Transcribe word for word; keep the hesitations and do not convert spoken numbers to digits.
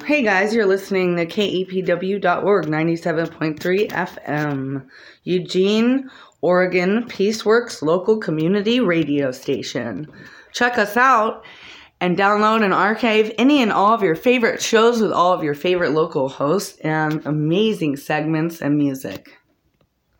Hey guys, you're listening to K E P W dot org, ninety-seven point three F M, Eugene, Oregon, Peaceworks local community radio station. Check us out and download and archive any and all of your favorite shows with all of your favorite local hosts and amazing segments and music.